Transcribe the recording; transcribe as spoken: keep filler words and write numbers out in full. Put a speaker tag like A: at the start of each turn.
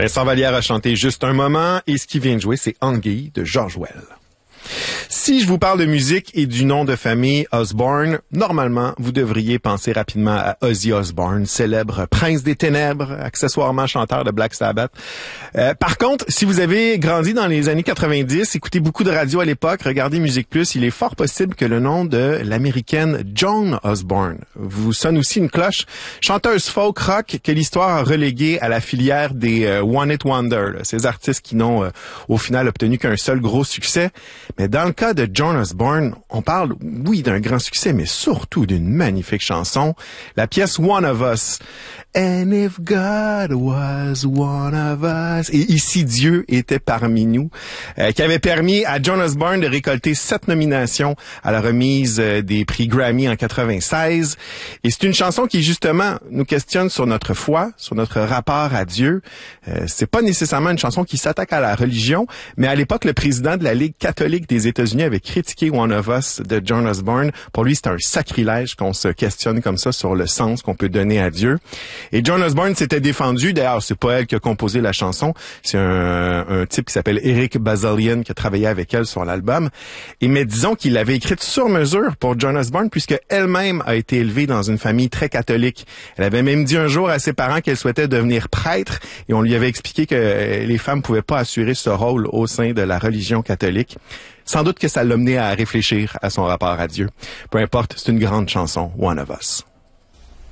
A: Vincent Vallière a chanté Juste un moment et ce qui vient de jouer, c'est Anguille de George Well. Si je vous parle de musique et du nom de famille Osbourne, normalement, vous devriez penser rapidement à Ozzy Osbourne, célèbre prince des ténèbres, accessoirement chanteur de Black Sabbath. Euh, par contre, si vous avez grandi dans les années quatre-vingt-dix, écoutez beaucoup de radio à l'époque, regardez Musique Plus, il est fort possible que le nom de l'américaine Joan Osbourne vous sonne aussi une cloche. Chanteuse folk rock que l'histoire a reléguée à la filière des euh, One Hit Wonder, là, ces artistes qui n'ont euh, au final obtenu qu'un seul gros succès. Mais dans le cas de Joan Osbourne, on parle, oui, d'un grand succès, mais surtout d'une magnifique chanson, la pièce One of Us. And if God was one of us. Et ici, Dieu était parmi nous, euh, qui avait permis à Joan Osbourne de récolter sept nominations à la remise euh, des prix Grammy en quatre-vingt-seize. Et c'est une chanson qui, justement, nous questionne sur notre foi, sur notre rapport à Dieu. Euh, c'est pas nécessairement une chanson qui s'attaque à la religion, mais à l'époque, le président de la Ligue catholique des États-Unis avait critiqué One of Us de Joan Osbourne. Pour lui, c'est un sacrilège qu'on se questionne comme ça sur le sens qu'on peut donner à Dieu. Et Joan Osbourne s'était défendue. D'ailleurs, c'est pas elle qui a composé la chanson. C'est un, un type qui s'appelle Eric Bazalian qui a travaillé avec elle sur l'album. Et mais disons qu'il l'avait écrite sur mesure pour Joan Osbourne puisque elle-même a été élevée dans une famille très catholique. Elle avait même dit un jour à ses parents qu'elle souhaitait devenir prêtre et on lui avait expliqué que les femmes pouvaient pas assurer ce rôle au sein de la religion catholique. Sans doute que ça l'a mené à réfléchir à son rapport à Dieu. Peu importe, c'est une grande chanson, One of Us.